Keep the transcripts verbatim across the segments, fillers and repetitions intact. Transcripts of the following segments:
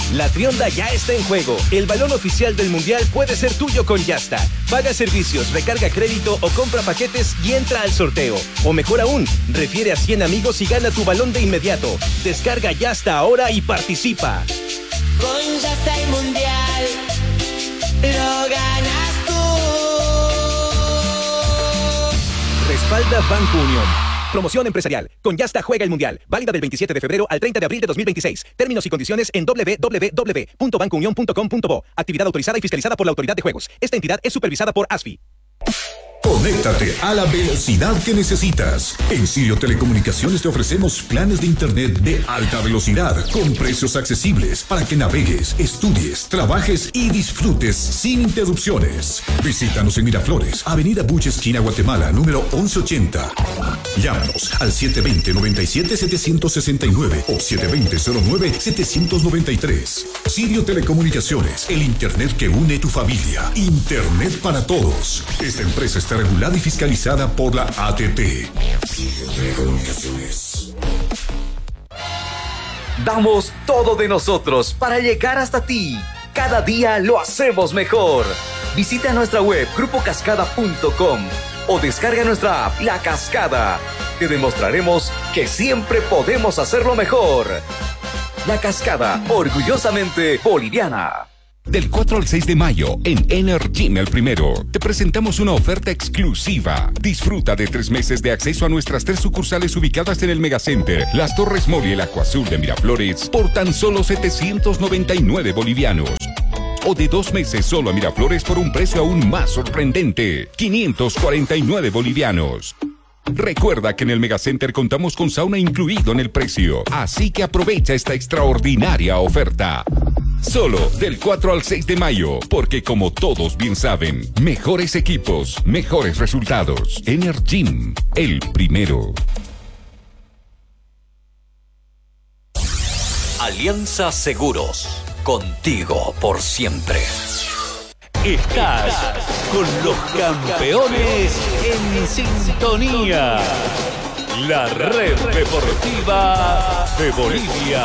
La Trionda ya está en juego. El balón oficial del Mundial puede ser tuyo con Yasta. Paga servicios, recarga crédito o compra paquetes y entra al sorteo. O mejor aún, refiere a cien amigos y gana tu balón de inmediato. Descarga Yasta ahora y participa. Con Yasta el Mundial lo ganas tú. Respalda Banco Unión. Promoción empresarial. Con Yasta juega el Mundial. Válida del veintisiete de febrero al treinta de abril de dos mil veintiséis. Términos y condiciones en doble u doble u doble u punto banco unión punto com punto bo. Actividad autorizada y fiscalizada por la Autoridad de Juegos. Esta entidad es supervisada por A S F I. Conéctate a la velocidad que necesitas. En Sirio Telecomunicaciones te ofrecemos planes de internet de alta velocidad con precios accesibles para que navegues, estudies, trabajes y disfrutes sin interrupciones. Visítanos en Miraflores, Avenida Buche, esquina Guatemala, número once ochenta. Llámanos al siete dos cero, nueve siete, siete seis nueve o siete dos cero, cero nueve, siete nueve tres. Sirio Telecomunicaciones, el internet que une tu familia. Internet para todos. Esta empresa está regulada y fiscalizada por la A T T. Damos todo de nosotros para llegar hasta ti. Cada día lo hacemos mejor. Visita nuestra web grupo cascada punto com o descarga nuestra app La Cascada. Te demostraremos que siempre podemos hacerlo mejor. La Cascada, orgullosamente boliviana. Del cuatro al seis de mayo, en Energym El Primero, te presentamos una oferta exclusiva. Disfruta de tres meses de acceso a nuestras tres sucursales ubicadas en el Megacenter, Las Torres Mall y el Acuazul de Miraflores, por tan solo setecientos noventa y nueve bolivianos. O de dos meses solo a Miraflores por un precio aún más sorprendente, quinientos cuarenta y nueve bolivianos. Recuerda que en el Megacenter contamos con sauna incluido en el precio, así que aprovecha esta extraordinaria oferta. Solo del cuatro al seis de mayo, porque como todos bien saben, mejores equipos, mejores resultados. Energym, el primero. Alianza Seguros, contigo por siempre. Estás con los campeones en sintonía. La red deportiva de Bolivia.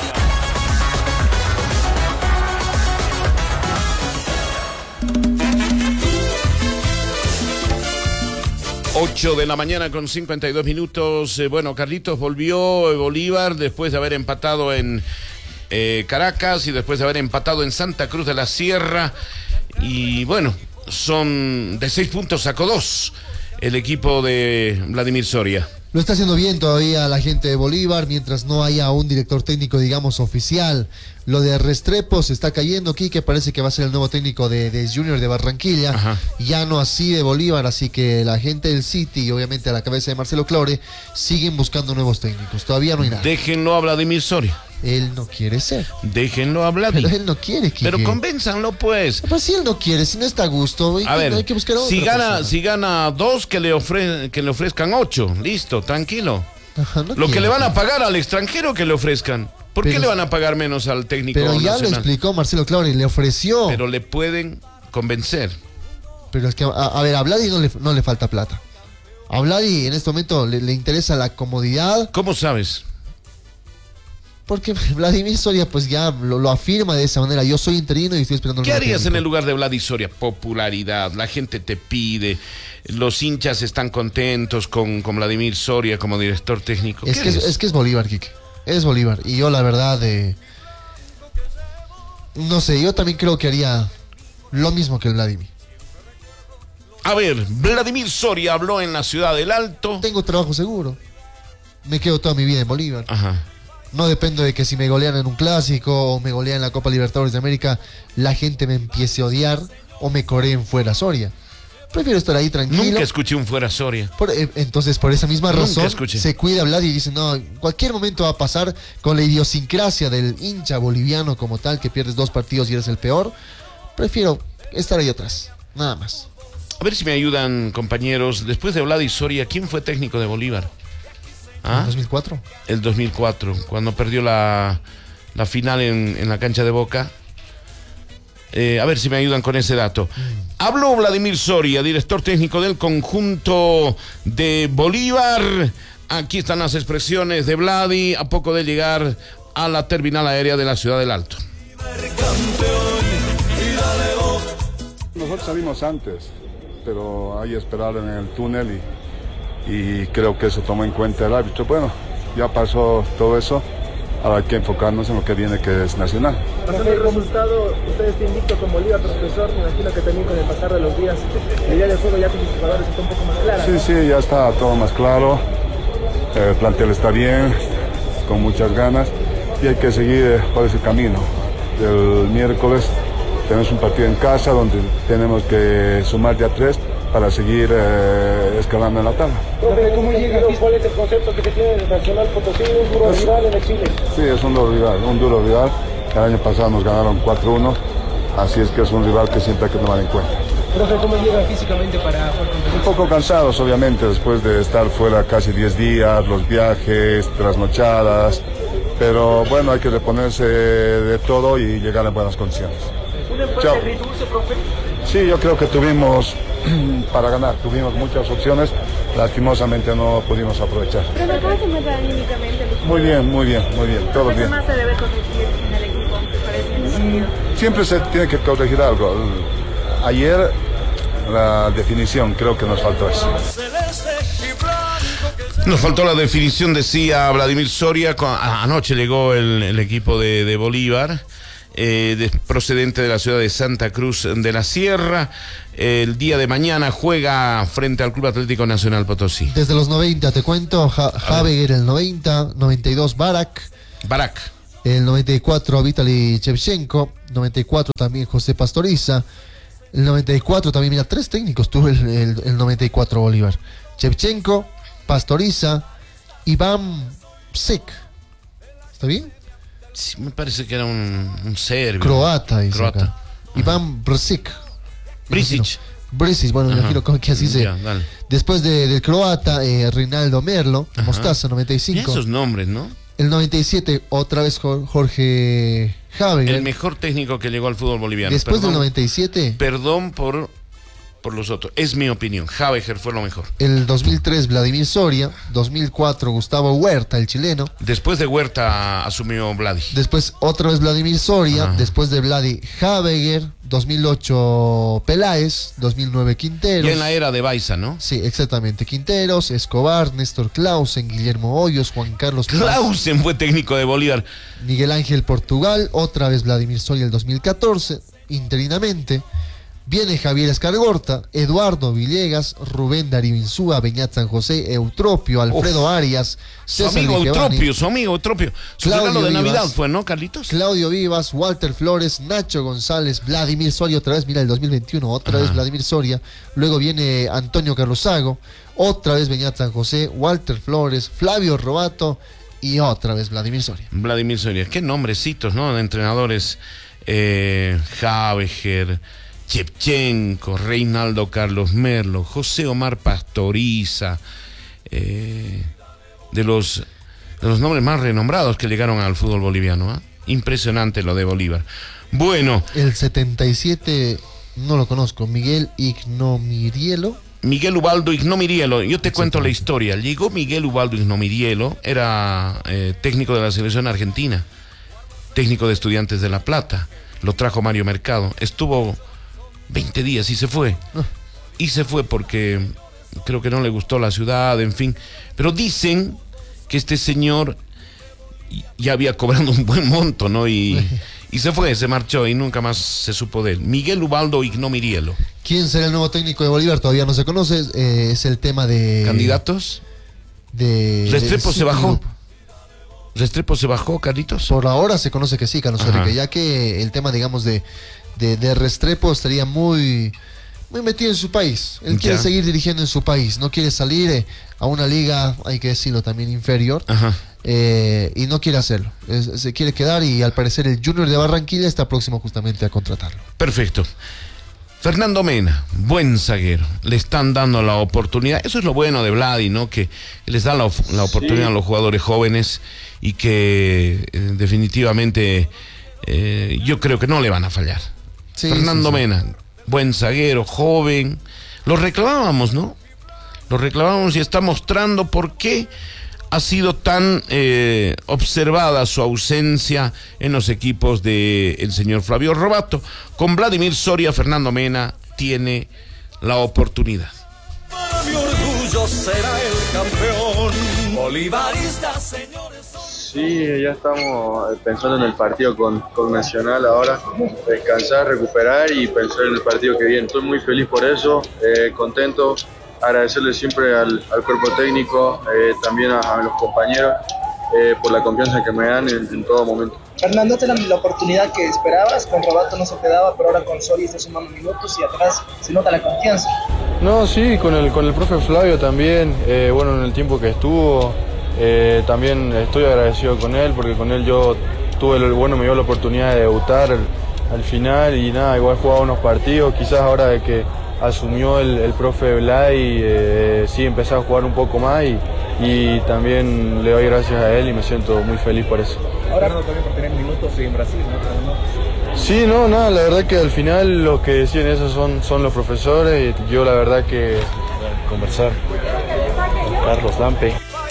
ocho de la mañana con cincuenta y dos minutos. Eh, bueno, Carlitos volvió Bolívar después de haber empatado en eh, Caracas y después de haber empatado en Santa Cruz de la Sierra. Y bueno, son de seis puntos, sacó dos el equipo de Vladimir Soria. Lo está haciendo bien todavía la gente de Bolívar, mientras no haya un director técnico, digamos, oficial. Lo de Restrepo se está cayendo, Quique, parece que va a ser el nuevo técnico de, de Junior de Barranquilla. Ajá. Ya no así de Bolívar, así que la gente del City y obviamente a la cabeza de Marcelo Claure siguen buscando nuevos técnicos. Todavía no hay nada. Déjenlo a Vladimir Soria. Él no quiere ser. Déjenlo hablar. Pero él no quiere, Quique. Pero convénzanlo, pues. Pues si él no quiere, si no está a gusto, a ver, hay que buscar a otra si gana, persona. si gana dos, que le, ofre, que le ofrezcan ocho. Listo, tranquilo. Ajá, no Lo quiere, que le van a Quique. pagar al extranjero que le ofrezcan. ¿Por pero, qué le van a pagar menos al técnico Pero ya nacional? lo explicó Marcelo Claure, le ofreció. Pero le pueden convencer. Pero es que, a, a ver, a Vladi no le, no le falta plata. A Vladi en este momento le, le interesa la comodidad. ¿Cómo sabes? Porque Vladimir Soria pues ya lo, lo afirma de esa manera. Yo soy interino y estoy esperando. ¿Qué harías en el lugar de Vladimir Soria? Popularidad, la gente te pide, los hinchas están contentos con, con Vladimir Soria como director técnico. Es que es, es que es Bolívar, Quique. Es Bolívar. Y yo la verdad, eh, no sé, yo también creo que haría lo mismo que el Vladimir. A ver, Vladimir Soria habló en la ciudad del Alto. Tengo trabajo seguro. Me quedo toda mi vida en Bolívar. Ajá. No dependo de que si me golean en un clásico o me golean en la Copa Libertadores de América, la gente me empiece a odiar o me coreen fuera Soria. Prefiero estar ahí tranquilo. Nunca escuché un fuera Soria. Por, eh, entonces, por esa misma Nunca razón, escuché. se cuida hablar y dice, no, en cualquier momento va a pasar con la idiosincrasia del hincha boliviano como tal, que pierdes dos partidos y eres el peor. Prefiero estar ahí atrás, nada más. A ver si me ayudan, compañeros. Después de Vladimir Soria, ¿quién fue técnico de Bolívar? ¿Ah? ¿El dos mil cuatro? El dos mil cuatro, cuando perdió la, la final en, en la cancha de Boca. Eh, a ver si me ayudan con ese dato. Mm. Habló Vladimir Soria, director técnico del conjunto de Bolívar. Aquí están las expresiones de Vladi a poco de llegar a la terminal aérea de la ciudad del Alto. nosotros salimos antes, pero hay que esperar en el túnel y, y creo que eso tomó en cuenta el árbitro. Bueno, ya pasó todo eso, ahora hay que enfocarnos en lo que viene, que es Nacional. Pasando el resultado, ustedes te invicto con Bolívar, profesor, me imagino que también con el pasar de los días, el día de juego ya con los jugadores está un poco más clara. Sí, ¿no? sí, ya está todo más claro, el plantel está bien, con muchas ganas, y hay que seguir por ese camino. El miércoles tenemos un partido en casa donde tenemos que sumar ya tres para seguir eh, escalando en la tabla. ¿Cómo llega? ¿Cuál es el concepto que se tiene del Nacional Potosí, un duro rival en el Chile? Sí, es un duro rival, un duro rival. El año pasado nos ganaron cuatro uno, así es que es un rival que siempre hay que tomar en cuenta. Profe, ¿cómo llega físicamente para...? Un poco cansados, obviamente, después de estar fuera casi diez días, los viajes, trasnochadas, pero bueno, hay que reponerse de todo y llegar en buenas condiciones. ¿Un empate agridulce, profe? Sí, yo creo que tuvimos para ganar, tuvimos muchas opciones, lastimosamente no pudimos aprovechar. ¿Pero cómo se encuentra anímicamente? Muy bien, muy bien, muy bien, todo bien. ¿Qué más se debe corregir en el equipo, te parece, en el sentido? Siempre se tiene que corregir algo. Ayer la definición, creo que nos faltó eso. Nos faltó la definición, decía Vladimir Soria. Anoche llegó el, el equipo de, de Bolívar, eh, de, procedente de la ciudad de Santa Cruz de la Sierra. El día de mañana juega frente al Club Atlético Nacional Potosí. Desde los noventa, te cuento, ja Javier el noventa, noventa y dos Barak. Barak. El noventa y cuatro Vitaly Shevchenko, noventa y cuatro también José Pastoriza. El noventa y cuatro también, mira, tres técnicos tuvo el, el, el noventa y cuatro Bolívar. Shevchenko, Pastoriza, Iván Psek. ¿Está bien? Sí, me parece que era un, un serbio. Croata, dice Croata. acá. Iván Brsic. Brisic. Brisic, bueno, me imagino que así se... Ya, dale. Después de, del croata, eh, Reinaldo Merlo, Ajá. Mostaza, noventa y cinco. Mira esos nombres, ¿no? El noventa y siete, otra vez Jorge Javier. El mejor técnico que llegó al fútbol boliviano. Después perdón, del noventa y siete. Perdón por, por los otros. Es mi opinión. Javier fue lo mejor. El dos mil tres, Vladimir Soria. dos mil cuatro, Gustavo Huerta, el chileno. Después de Huerta asumió Vladi. Después otra vez Vladimir Soria. Ajá. Después de Vladi, Javier. dos mil ocho, Peláez. dos mil nueve, Quinteros. Ya en la era de Baiza, ¿no? Sí, exactamente. Quinteros, Escobar, Néstor Clausen, Guillermo Hoyos, Juan Carlos Paz, Clausen fue técnico de Bolívar. Miguel Ángel Portugal, otra vez Vladimir Soria el dos mil catorce, interinamente. Viene Javier Escargorta, Eduardo Villegas, Rubén Darío Insúa, Beñat San José, Eutropio, Alfredo Uf. Arias, Su César amigo Vigevani, Eutropio, su amigo Eutropio. Su Claudio regalo de Vivas. Navidad fue, ¿no, Carlitos? Claudio Vivas, Walter Flores, Nacho González, Vladimir Soria, otra vez, mira, el dos mil veintiuno, otra Ajá. vez Vladimir Soria. Luego viene Antonio Carlosago, otra vez Beñat San José, Walter Flores, Flavio Robato y otra vez Vladimir Soria. Vladimir Soria. Qué nombrecitos, ¿no? De entrenadores. Eh, Javier, Shevchenko, Reinaldo Carlos Merlo, José Omar Pastoriza. Eh, de los de los nombres más renombrados que llegaron al fútbol boliviano, ¿eh? Impresionante lo de Bolívar. Bueno. El setenta y siete, no lo conozco, Miguel Ignomirielo. Miguel Ubaldo Ignomirielo, yo te cuento la historia. Llegó Miguel Ubaldo Ignomirielo, era eh, técnico de la selección argentina, técnico de Estudiantes de La Plata. Lo trajo Mario Mercado. Estuvo veinte días y se fue. Y se fue porque creo que no le gustó la ciudad, en fin. Pero dicen que este señor ya había cobrado un buen monto, ¿no? Y, y se fue, se marchó y nunca más se supo de él. Miguel Ubaldo Ignomirielo. ¿Quién será el nuevo técnico de Bolívar? Todavía no se conoce. Eh, es el tema de... ¿Candidatos? De... Restrepo de, se bajó. ¿Restrepo se bajó, Carlitos? Por ahora se conoce que sí, Carlos Enrique, ya que el tema, digamos, de, de, de Restrepo estaría muy, muy metido en su país. Él quiere Ya. seguir dirigiendo en su país, no quiere salir eh, a una liga, hay que decirlo también, inferior. Ajá. Eh, y no quiere hacerlo. Es- se quiere quedar y al parecer el Junior de Barranquilla está próximo justamente a contratarlo. Perfecto. Fernando Mena, buen zaguero. Le están dando la oportunidad. Eso es lo bueno de Vladi, ¿no? Que les da la, of- la oportunidad Sí. a los jugadores jóvenes y que eh, definitivamente eh, yo creo que no le van a fallar. Sí, Fernando sí, sí. Mena, buen zaguero, joven. Lo reclamábamos, ¿no? Lo reclamábamos y está mostrando por qué ha sido tan eh, observada su ausencia en los equipos del señor Flavio Robato. Con Vladimir Soria, Fernando Mena tiene la oportunidad. Para mi orgullo será el campeón. Bolivarista, señores. Sí, ya estamos pensando en el partido con, con Nacional ahora, descansar, recuperar y pensar en el partido que viene. Estoy muy feliz por eso, eh, contento, agradecerle siempre al, al cuerpo técnico, eh, también a, a los compañeros eh, por la confianza que me dan en, en todo momento. Fernando, esta era la oportunidad que esperabas, con Robato no se te daba, pero ahora con Sori está sumando minutos y atrás se nota la confianza. No, sí, con el, con el profe Flavio también, eh, bueno, en el tiempo que estuvo. Eh, también estoy agradecido con él porque con él yo tuve el, bueno, me dio la oportunidad de debutar al, al final y nada, igual jugaba unos partidos, quizás ahora de que asumió el, el profe Blay, eh, sí empecé a jugar un poco más y, y también le doy gracias a él y me siento muy feliz por eso. Ahora no también por tener minutos en Brasil, ¿no? Sí, no, nada, la verdad que al final los que deciden eso son, son los profesores y yo la verdad que conversar con Carlos Lampe.